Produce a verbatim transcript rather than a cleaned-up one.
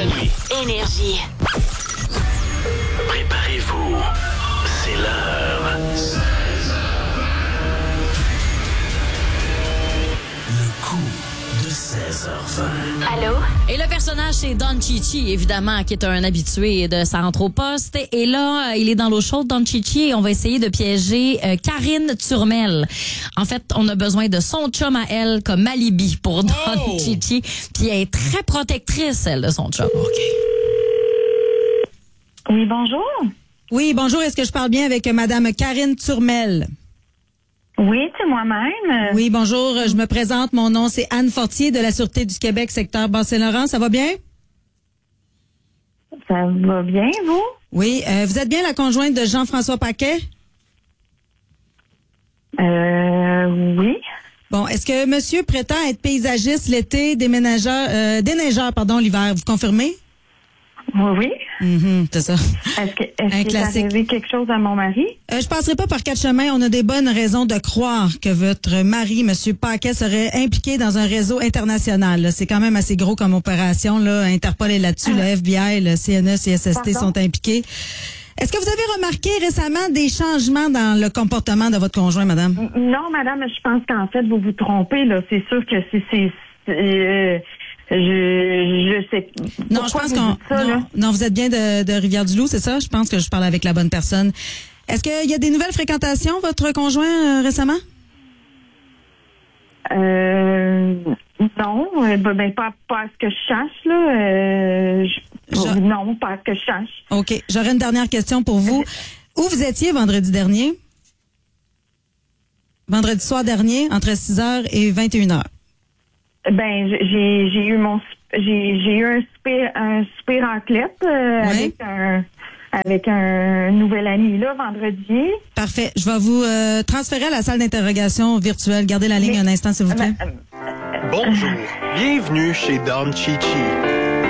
la nuit. Énergie. Préparez-vous. C'est l'heure. Le coup de seize heures vingt. Allô? Et le personnage, c'est Don Chichi, évidemment, qui est un habitué de sa rentre au poste. Et là, il est dans l'eau chaude, Don Chichi, et on va essayer de piéger euh, Karine Turmel. En fait, on a besoin de son chum à elle comme alibi pour Don Oh! Chichi. Puis elle est très protectrice, elle, de son chum. OK. Oui, bonjour. Oui, bonjour. Est-ce que je parle bien avec Madame Karine Turmel? Oui, c'est moi-même. Oui, bonjour. Je me présente. Mon nom, c'est Anne Fortier de la Sûreté du Québec, secteur Bas-Saint-Laurent. Ça va bien? Ça va bien, vous? Oui. Euh, vous êtes bien la conjointe de Jean-François Paquet? Euh, oui. Bon, est-ce que monsieur prétend être paysagiste l'été, déménageur, euh, déneigeur, pardon, l'hiver? Vous confirmez? Oui, oui. Mm-hmm, c'est ça. Est-ce que, est-ce Un qu'il est classique. arrivé quelque chose à mon mari? Euh, je passerai pas par quatre chemins. On a des bonnes raisons de croire que votre mari, monsieur Paquet, serait impliqué dans un réseau international. là. C'est quand même assez gros comme opération. Là. Interpol est là-dessus, le F B I, le C N E, C S S T Pardon? sont impliqués. Est-ce que vous avez remarqué récemment des changements dans le comportement de votre conjoint, madame? Non, madame, je pense qu'en fait, vous vous trompez, là. C'est sûr que c'est, c'est, c'est, euh, je, je sais. Non, je Pourquoi pense vous qu'on. dites ça, là? Non, non, vous êtes bien de, de Rivière-du-Loup, c'est ça? Je pense que je parle avec la bonne personne. Est-ce qu'il y a des nouvelles fréquentations, votre conjoint, euh, récemment? Euh, non, euh, ben, ben, pas, pas à ce que je sache, là. Euh, je- Je- Non, pas à ce que je sache. OK. J'aurais une dernière question pour vous. Où vous étiez vendredi dernier? Vendredi soir dernier, entre six heures et vingt et une heures. Ben, j'ai, j'ai eu mon, j'ai, j'ai eu un super, un super raclette euh, Oui. avec un, avec un nouvel ami là vendredi. Parfait. Je vais vous euh, transférer à la salle d'interrogation virtuelle. Gardez la ligne Mais- un instant, s'il vous plaît. Ben, euh, Bonjour. Bienvenue chez Don Chichi.